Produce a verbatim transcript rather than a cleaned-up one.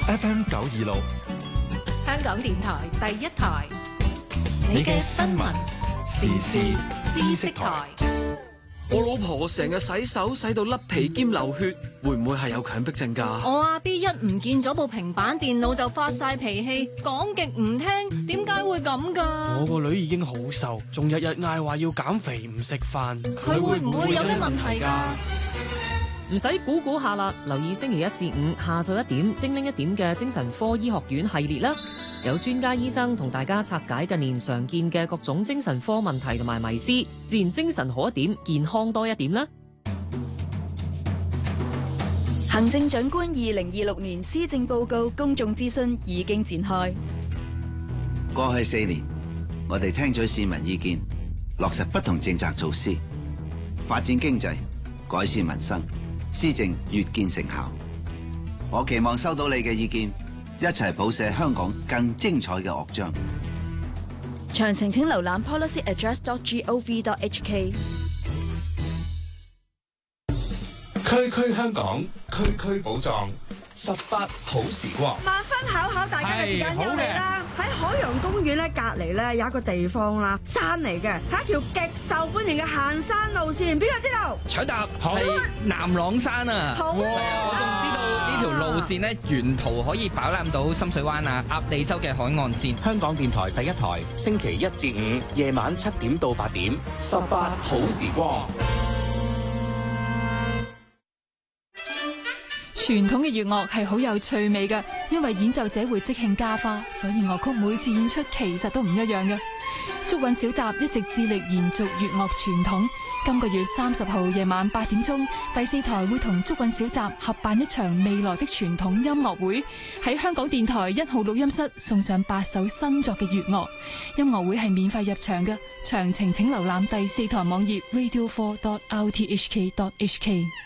F M 九二六， 香港電台第一台， 你嘅新聞時事知識台。 我老婆成日洗手洗到甩皮兼流血，會唔會係有強迫症㗎？ 我阿 B 一唔見咗部平板電腦就發晒脾氣，講極唔聽，點解會咁㗎？ 我個女已經好瘦，仲日日嗌話要減肥唔食飯， 佢會唔會有咩問題㗎？ 唔使估估下啦，留意星期一至五下晝一點精靈一點嘅精神科醫學院系列啦，有專家醫生同大家拆解近年常見嘅各種精神科問題同埋迷思，自然精神好一點，健康多一點啦。 行政長官二零二六年施政報告公眾諮詢已經展開。 過去四年，我哋聽取市民意見，落實不同政策措施，發展經濟，改善民生，施政越見成效。我期望收到你嘅意見，一齊譜寫香港更精彩嘅樂章。 詳情請瀏覽 policy address dot gov dot h k。 區區香港，區區寶藏，十八好時光。 萬分考考大家嘅時間又嚟啦！喺海洋公園咧隔離咧有一個地方啦，山嚟嘅，係一條極受歡迎嘅行山路線。邊個知道？ 搶答係南朗山啊！ 好啊！ 我仲知道呢條路線咧，沿途可以飽覽到深水灣啊、鴨脷洲嘅海岸線。 香港電台第一台，星期一至五夜晚七點到八點，十八好時光。 傳統嘅粵樂係好有趣味嘅，因為演奏者會即興加花，所以樂曲每次演出其實都唔一樣嘅。竹韻小集一直致力延續粵樂傳統，今個月三十號夜晚八點鐘，第四台會同竹韻小集合辦一場未來的傳統音樂會，喺香港電台一號錄音室送上八首新作嘅粵樂。音樂會係免費入場嘅，詳情請瀏覽第四台網頁 radio four dot r t h k dot h k。